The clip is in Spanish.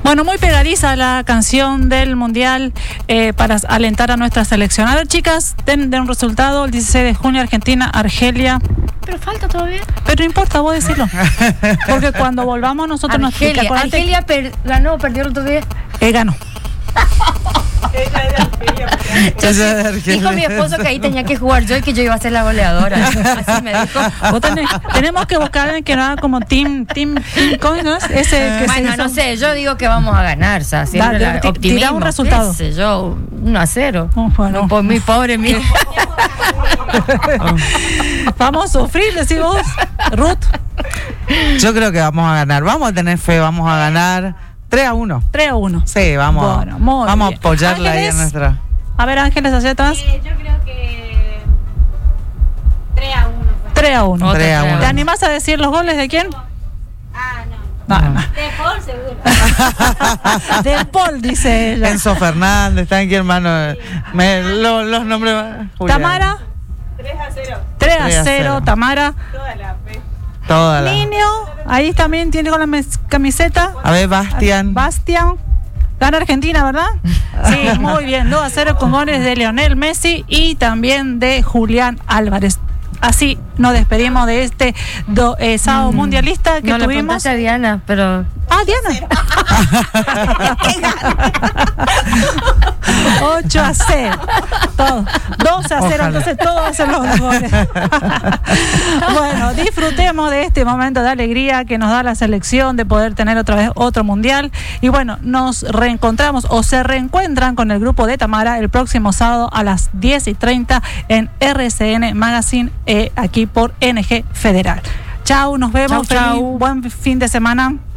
Bueno, muy pegadiza la canción del Mundial para alentar a nuestra selección. A ver, chicas, den un resultado. El 16 de junio, Argentina, Argelia. Pero falta todavía. Pero no importa, vos decirlo. Porque cuando volvamos nosotros Argelia, nos... Argelia ganó, perdió el otro día. Ganó. Dijo mi esposo que ahí tenía que jugar yo y que yo iba a ser la goleadora. Así me dijo. Tenemos que buscar a alguien que no haga como Team Coin, ¿no? Ese que bueno, no sé, yo digo que vamos a ganar, o sea, siempre optimismo. Tira un resultado. ¿Qué sé yo? 1-0. Bueno. Muy pobre mío. Vamos a sufrir, decís vos, Ruth. Yo creo que vamos a ganar. Vamos a tener fe, vamos a ganar 3-1. 3-1. Sí, vamos, bueno, vamos a apoyarla ahí en nuestra. A ver, Ángeles, hacia atrás. Yo creo que 3-1. 3-1. ¿Te animás a decir los goles de quién? No. De Paul seguro. De Paul, dice ella. Enzo Fernández, está aquí, hermano. Los nombres. Julián. Tamara. 3-0, Tamara. Toda la Niño, ahí también tiene con la camiseta. A ver, Bastián. Gana Argentina, ¿verdad? Sí, muy bien. 2-0 con goles de Lionel Messi y también de Julián Álvarez. Así nos despedimos de este sábado mundialista que no tuvimos. No le a Diana, pero... Diana. 8-0. Todo. 2-0, entonces todos hacen los goles. Bueno, disfrutemos de este momento de alegría que nos da la selección de poder tener otra vez otro mundial. Y bueno, nos reencontramos o se reencuentran con el grupo de Tamara el próximo sábado a las 10:30 en RCN Magazine, aquí por NG Federal. Chau, nos vemos. Chau. Buen fin de semana.